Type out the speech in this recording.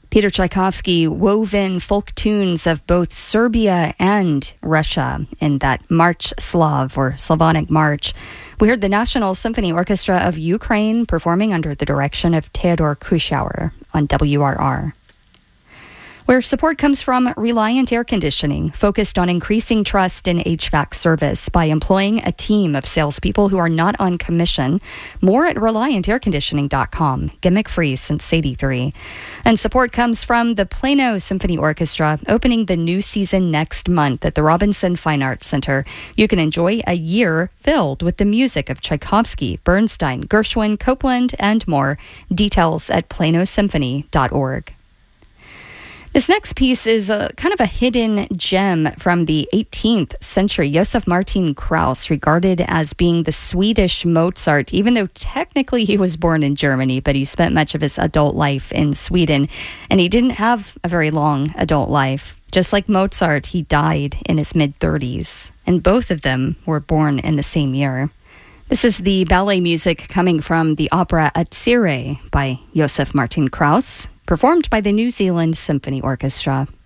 Peter Tchaikovsky wove in folk tunes of both Serbia and Russia in that March Slav, or Slavonic March. We heard the National Symphony Orchestra of Ukraine performing under the direction of Theodor Kuschauer on WRR. Where support comes from Reliant Air Conditioning, focused on increasing trust in HVAC service by employing a team of salespeople who are not on commission. More at ReliantAirConditioning.com. Gimmick-free since '83. And support comes from the Plano Symphony Orchestra, opening the new season next month at the Robinson Fine Arts Center. You can enjoy a year filled with the music of Tchaikovsky, Bernstein, Gershwin, Copland, and more. Details at planosymphony.org. This next piece is kind of a hidden gem from the 18th century. Josef Martin Kraus, regarded as being the Swedish Mozart, even though technically he was born in Germany, but he spent much of his adult life in Sweden, and he didn't have a very long adult life. Just like Mozart, he died in his mid-30s, and both of them were born in the same year. This is the ballet music coming from the opera Atzire by Josef Martin Kraus, performed by the New Zealand Symphony Orchestra.